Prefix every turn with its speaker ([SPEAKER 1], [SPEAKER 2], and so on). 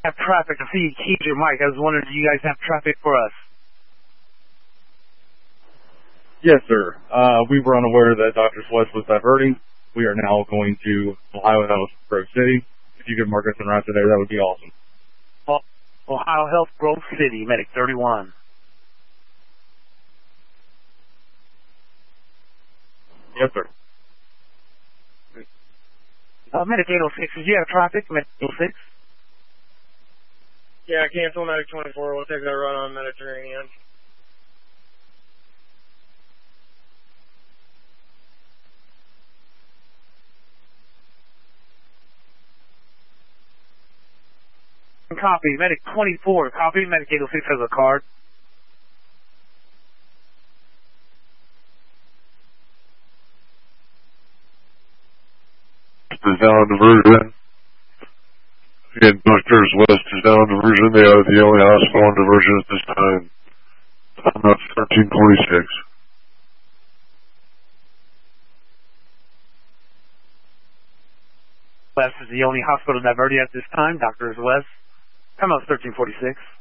[SPEAKER 1] Have traffic. I see you keyed your mic. I was wondering, do you guys have traffic for us?
[SPEAKER 2] Yes, sir. We were unaware that Dr. West was diverting. We are now going to Ohio Health, Grove City. If you could mark us en route today, that would be awesome.
[SPEAKER 1] Ohio Health, Grove City, Medic 31.
[SPEAKER 2] Yes, sir.
[SPEAKER 1] Medic 806, did you have traffic? Medic 806?
[SPEAKER 3] Yeah, cancel Medic 24. We'll take that run on Mediterranean.
[SPEAKER 1] Copy. Medic 24. Copy. Medic 806 has a card.
[SPEAKER 4] Is down diversion. Again, Doctors West is down diversion. They are the only hospital on diversion at this time. I'm at 1346.
[SPEAKER 1] West is the only hospital diverted at this time. Doctors West. Come out 1346.